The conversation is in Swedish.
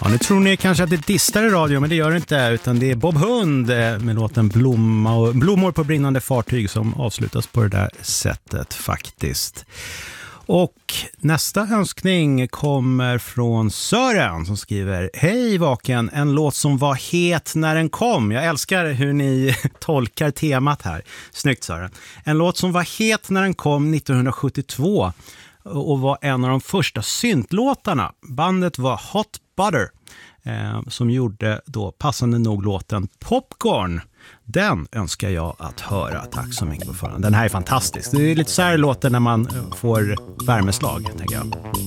Ja, nu tror ni kanske att det distar i radio, men det gör det inte, utan det är Bob Hund med låten Blommor på brinnande fartyg som avslutas på det där sättet faktiskt. Och nästa önskning kommer från Sören som skriver: Hej Vaken, en låt som var het när den kom. Jag älskar hur ni tolkar temat här. Snyggt Sören. En låt som var het när den kom 1972 och var en av de första syntlåtarna. Bandet var Hot Butter som gjorde då passande nog låten Popcorn. Den önskar jag att höra. Tack så mycket på förhand. Den här är fantastisk. Det är lite så här låter när man får värmeslag, tänker jag.